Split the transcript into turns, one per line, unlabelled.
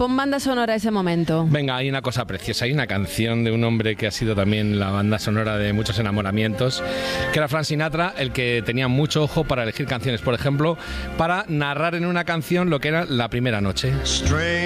pon banda sonora a ese momento.
Venga, hay una cosa preciosa. Hay una canción de un hombre que ha sido también la banda sonora de muchos enamoramientos, que era Frank Sinatra, el que tenía mucho ojo para elegir canciones, por ejemplo, para narrar en una canción lo que era la primera noche.